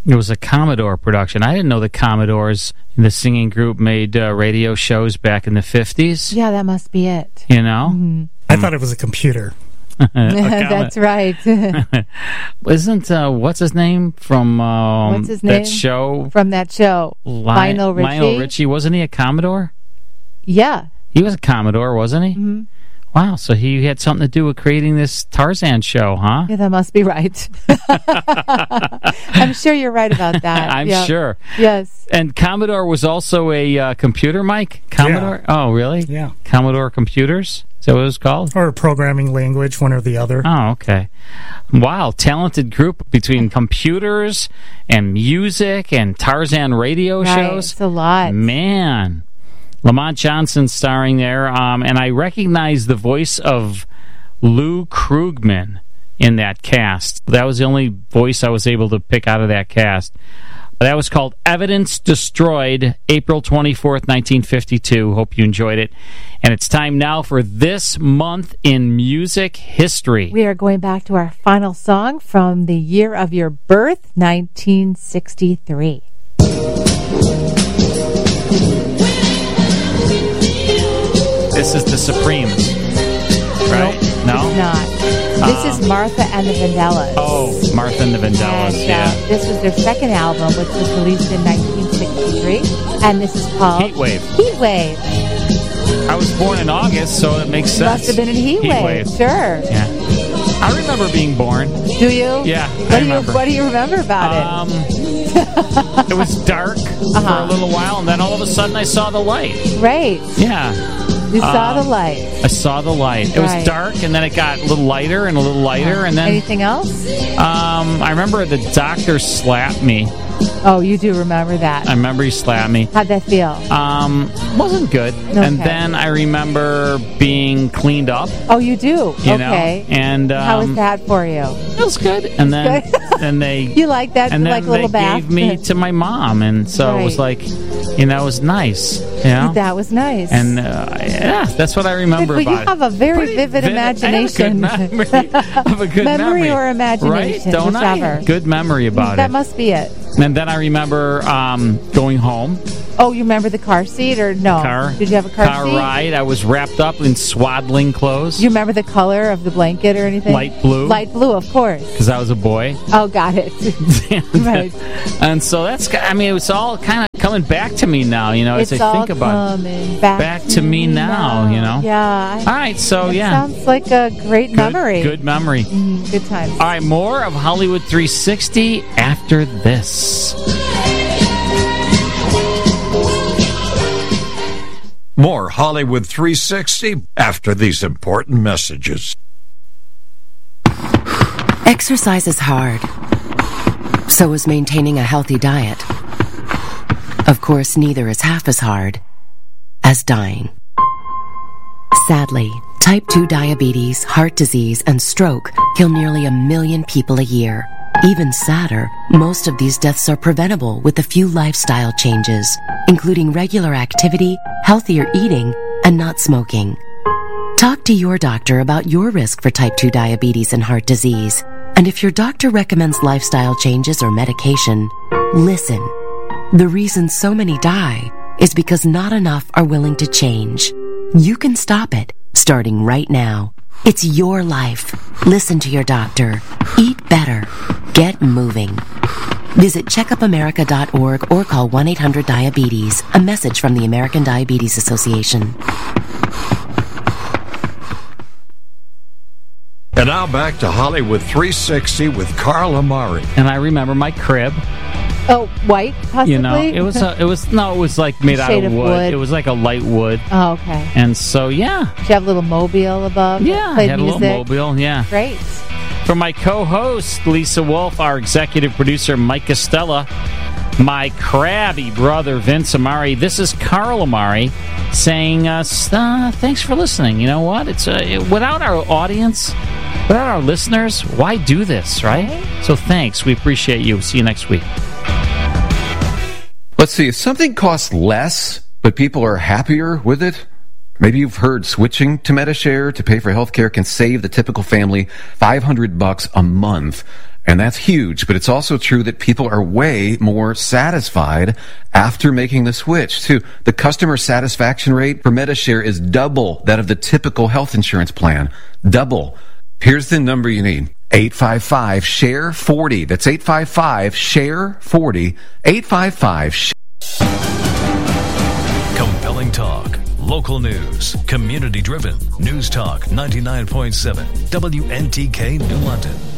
It was a Commodore production. I didn't know the Commodores, the singing group, made radio shows back in the 50s. Yeah, that must be it. You know? Mm-hmm. I thought it was a computer. That's right. Isn't, what's his name from what's his name? That show? From that show. Lionel Richie. Lionel Richie. Wasn't he a Commodore? Yeah. He was a Commodore, wasn't he? Mm-hmm. Wow, so he had something to do with creating this Tarzan show, huh? Yeah, that must be right. I'm sure you're right about that. I'm sure. Yes. And Commodore was also a computer, Mike? Commodore? Yeah. Oh, really? Yeah. Commodore Computers? Is that what it was called? Or a programming language, one or the other. Oh, okay. Wow, talented group between computers and music and Tarzan radio shows. It's a lot. Man. Lamont Johnson starring there, and I recognize the voice of Lou Krugman in that cast. That was the only voice I was able to pick out of that cast. That was called Evidence Destroyed, April 24th, 1952. Hope you enjoyed it. And it's time now for This Month in Music History. We are going back to our final song from the year of your birth, 1963. This is the Supremes, right? Nope, No? it's not. This is Martha and the Vandellas. Oh, Martha and the Vandellas, And, yeah. This was their second album, which was released in 1963. And this is called Heat Wave. Heat Wave. I was born in August, so it makes sense. Must have been in Heat Wave. Sure. Yeah. I remember being born. Do you? Yeah, I remember. What do you remember about it? It was dark for a little while, and then all of a sudden I saw the light. Right. Yeah. You saw the light. I saw the light. It was dark, and then it got a little lighter and a little lighter, and then... Anything else? I remember the doctor slapped me. Oh, you do remember that. I remember he slapped me. How'd that feel? Wasn't good. Okay. And then I remember being cleaned up. Oh, you do? You know? And how was that for you? It was good. And then and they you like that? And like then a little they bath? gave me to my mom, and so it was like, you know, it was nice. You know? That was nice. And yeah, that's what I remember but about you have a very vivid imagination. I have a good memory. Or imagination, right? Don't whichever. I? Good memory about it. That must be it. And then I remember going home. Oh, you remember the car seat or no? Did you have a car seat? Car ride. I was wrapped up in swaddling clothes. Do you remember the color of the blanket or anything? Light blue. Light blue, of course. Because I was a boy. Oh, got it. Right. And so that's, I mean, it's all kind of coming back to me now, you know, as I think about it. Back to me now, you know? Yeah. All right, so sounds like a great memory. Good memory. Good times. All right, more of Hollywood 360 after this. More Hollywood 360 after these important messages. Exercise is hard. So is maintaining a healthy diet. Of course, neither is half as hard as dying. Sadly, type 2 diabetes, heart disease, and stroke kill nearly 1 million people a year. Even sadder, most of these deaths are preventable with a few lifestyle changes, including regular activity, healthier eating, and not smoking. Talk to your doctor about your risk for type 2 diabetes and heart disease. And if your doctor recommends lifestyle changes or medication, listen. The reason so many die is because not enough are willing to change. You can stop it, starting right now. It's your life. Listen to your doctor. Eat better. Get moving. Visit checkupamerica.org or call 1-800-DIABETES. A message from the American Diabetes Association. And now back to Hollywood 360 with Carl Amari. And I remember my crib. Oh, white, possibly? You know, it was like made out of wood. It was like a light wood. Oh, okay. And so, yeah. Did you have a little mobile above? Yeah, I had music? A little mobile, yeah. Great. For my co-host, Lisa Wolf, our executive producer, Mike Costello, my crabby brother, Vince Amari, this is Carl Amari saying, thanks for listening. You know what? It's without our audience, without our listeners, why do this, right? So thanks. We appreciate you. See you next week. Let's see, if something costs less, but people are happier with it, maybe you've heard switching to Medishare to pay for healthcare can save the typical family $500 a month. And that's huge, but it's also true that people are way more satisfied after making the switch, too. The customer satisfaction rate for Medi-Share is double that of the typical health insurance plan. Double. Here's the number you need. 855-SHARE-40. That's 855-SHARE-40. 855-SHARE. Compelling talk. Local news. Community driven. News Talk 99.7. WNTK New London.